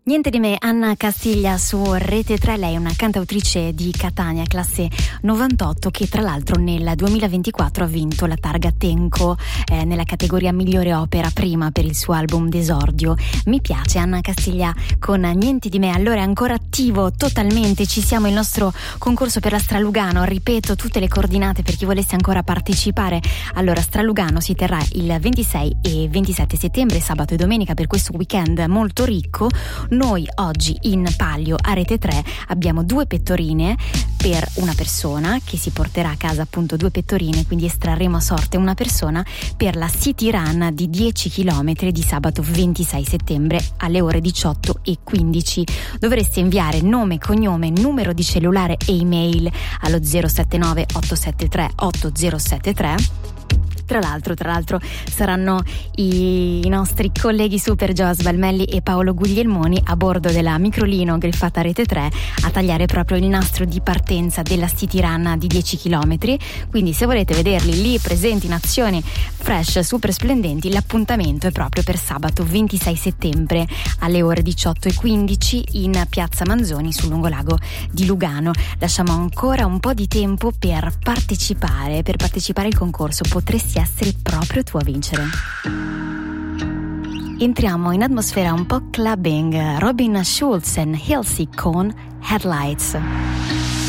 Niente di me, Anna Castiglia su Rete 3, lei è una cantautrice di Catania, classe 98, che tra l'altro nel 2024 ha vinto la targa Tenco nella categoria migliore opera prima per il suo album d'esordio. Mi piace Anna Castiglia con Niente di me, allora è ancora attivo totalmente, ci siamo, il nostro concorso per la Stralugano, ripeto tutte le coordinate per chi volesse ancora partecipare. Allora, Stralugano si terrà il 26 e 27 settembre, sabato e domenica, per questo weekend molto ricco. Noi oggi in palio a Rete 3 abbiamo 2 pettorine per una persona che si porterà a casa appunto 2 pettorine, quindi estrarremo a sorte una persona per la City Run di 10 km di sabato 26 settembre alle ore 18:15. Dovreste inviare nome, cognome, numero di cellulare e email allo 079 873 8073. Tra l'altro saranno i nostri colleghi super Gioa Sbalmelli e Paolo Guglielmoni a bordo della microlino griffata Rete 3 a tagliare proprio il nastro di partenza della City Run di 10 km. Quindi se volete vederli lì presenti in azione, fresh, super splendenti, l'appuntamento è proprio per sabato 26 settembre alle ore 18:15 in Piazza Manzoni sul lungolago di Lugano. Lasciamo ancora un po' di tempo per partecipare al concorso, potresti essere proprio tu a vincere. Entriamo in atmosfera un po' clubbing. Robin Schulz e Halsey con Headlights.